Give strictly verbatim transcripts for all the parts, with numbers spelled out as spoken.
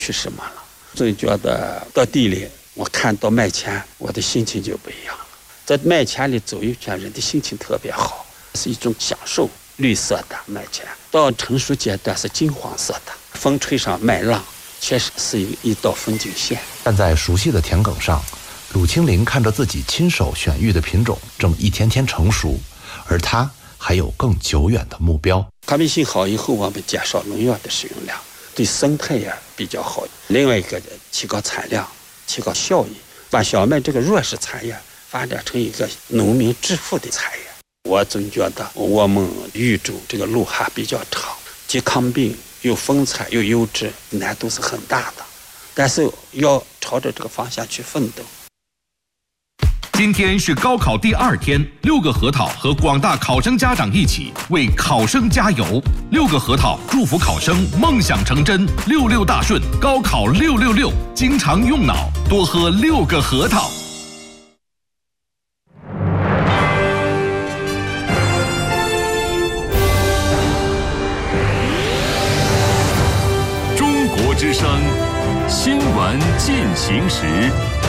去什么了。总觉得到地里我看到麦田，我的心情就不一样了。在麦田里走一圈，人的心情特别好，是一种享受。绿色的麦田到成熟阶段是金黄色的，风吹上麦浪，确实是一一道风景线。 站在熟悉的田埂上，鲁清林看着自己亲手选育的品种正一天天成熟，而他还有更久远的目标。 咖啡性好以后，我们减少农药的使用量，对生态也比较好。另外一个提高产量，提高效益，把小麦这个弱势产业发展成一个农民致富的产业。我总觉得我们育种这个路还比较长，既抗病又丰产又优质，难度是很大的，但是要朝着这个方向去奋斗。 今天是高考第二天，六个核桃和广大考生家长一起为考生加油。六个核桃祝福考生梦想成真，六六大顺，高考六六六，经常用脑，多喝六个核桃。 中国之声，新闻进行时。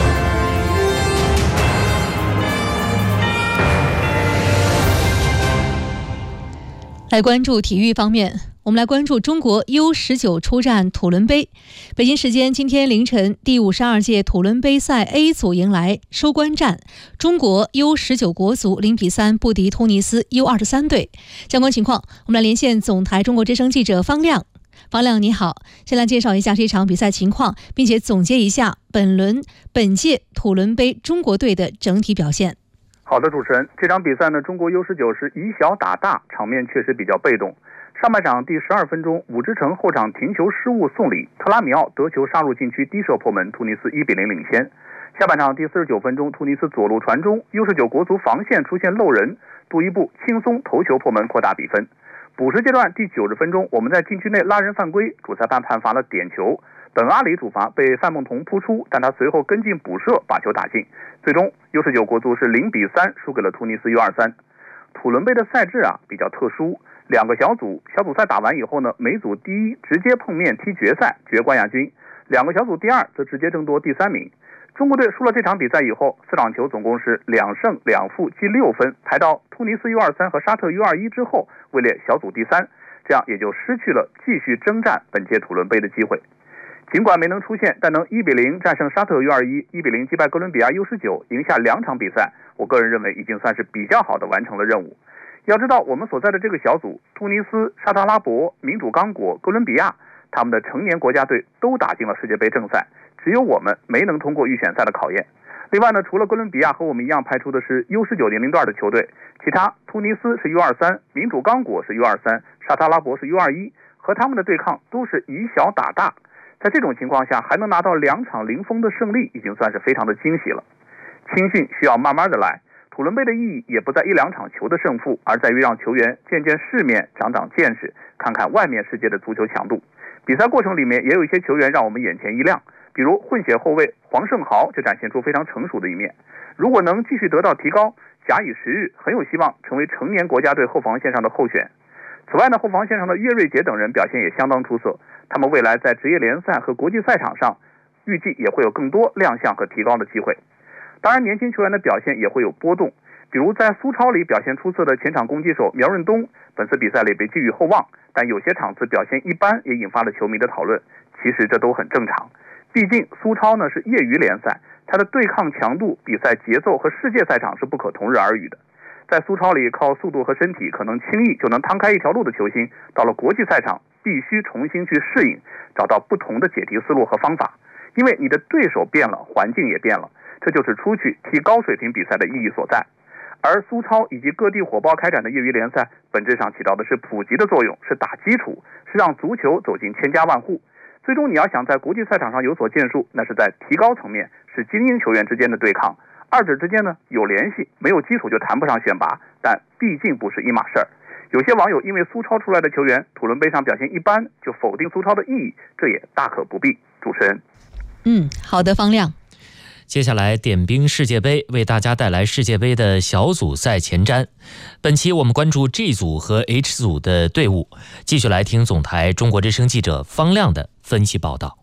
来关注体育方面，我们来关注中国 U 十九 出战土伦杯。北京时间今天凌晨，第五十二届土伦杯赛 A 组迎来收官战，中国 U 十九 国足零比三不敌突尼斯 U 二十三 队。相关情况，我们来连线总台中国之声记者方亮。方亮你好，先来介绍一下这场比赛情况，并且总结一下本轮本届土伦杯中国队的整体表现。 好的，主持人，这场比赛呢，中国 U 十九 是以小打大，场面确实比较被动。上半场第十二分钟，武之成后场停球失误送礼，特拉米奥得球杀入禁区，低射破门，突尼斯一比零领先。下半场第四十九分钟，突尼斯左路传中 ，U 十九 国足防线出现漏人，杜伊布轻松头球破门，扩大比分。补时阶段第九十分钟，我们在禁区内拉人犯规，主裁判判罚了点球。本阿里主罚被范梦彤扑出，但他随后跟进补射把球打进。最终 U 十九 国足是零比三输给了突尼斯 U 二十三。土伦杯的赛制啊比较特殊，两个小组，小组赛打完以后呢，每组第一直接碰面踢决赛，决冠亚军；两个小组第二则直接争夺第三名。中国队输了这场比赛以后，四场球总共是两胜两负积六分，排到突尼斯 U 二十三 和沙特 U 二十一 之后，位列小组第三，这样也就失去了继续征战本届土伦杯的机会。尽管没能出现，但能一比零战胜沙特 U 二十一， 一比零击败哥伦比亚 U 十九， 赢下两场比赛，我个人认为已经算是比较好的完成了任务。要知道我们所在的这个小组，突尼斯、沙特阿拉伯、民主刚果、哥伦比亚，他们的成年国家队都打进了世界杯正赛，只有我们没能通过预选赛的考验。另外呢，除了哥伦比亚和我们一样派出的是 U 十九 年龄段的球队，其他突尼斯是 U 二十三， 民主刚果是 U 二十三， 沙特阿拉伯是 U 二十一， 和他们的对抗都是以小打大。在这种情况下还能拿到两场零封的胜利，已经算是非常的惊喜了。青训需要慢慢的来，土伦杯的意义也不在一两场球的胜负，而在于让球员见见世面，长长见识，看看外面世界的足球强度。比赛过程里面也有一些球员让我们眼前一亮，比如混血后卫黄胜豪就展现出非常成熟的一面。如果能继续得到提高，假以时日，很有希望成为成年国家队后防线上的候选。此外呢，后防线上的岳瑞杰等人表现也相当出色，他们未来在职业联赛和国际赛场上预计也会有更多亮相和提高的机会。当然年轻球员的表现也会有波动，比如在苏超里表现出色的前场攻击手苗润东，本次比赛里被寄予厚望，但有些场次表现一般，也引发了球迷的讨论。其实这都很正常，毕竟苏超呢是业余联赛，它的对抗强度、比赛节奏和世界赛场是不可同日而语的。在苏超里靠速度和身体可能轻易就能趟开一条路的球星，到了国际赛场必须重新去适应，找到不同的解题思路和方法，因为你的对手变了，环境也变了，这就是出去踢高水平比赛的意义所在。而苏超以及各地火爆开展的业余联赛，本质上起到的是普及的作用，是打基础，是让足球走进千家万户。最终你要想在国际赛场上有所建树，那是在提高层面，是精英球员之间的对抗，二者之间呢有联系，没有基础就谈不上选拔，但毕竟不是一码事儿。有些网友因为苏超出来的球员土伦杯上表现一般，就否定苏超的意义，这也大可不必。主持人， 嗯，好的，方亮。 接下来点兵世界杯，为大家带来世界杯的小组赛前瞻。本期我们关注 G 组和 H 组的队伍，继续来听总台中国之声记者方亮的分析报道。